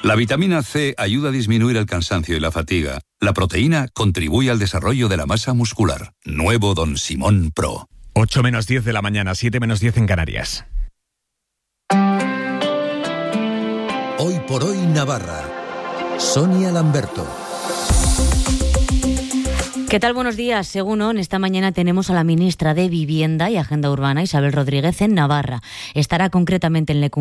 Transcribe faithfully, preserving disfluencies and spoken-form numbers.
La vitamina C ayuda a disminuir el cansancio y la fatiga. La proteína contribuye al desarrollo de la masa muscular. Nuevo Don Simón Pro. ocho menos diez de la mañana, siete menos diez en Canarias. Hoy por hoy Navarra. Sonia Lamberto. ¿Qué tal? Buenos días. Según O N, esta mañana tenemos a la ministra de Vivienda y Agenda Urbana, Isabel Rodríguez, en Navarra. Estará concretamente en Lecumberri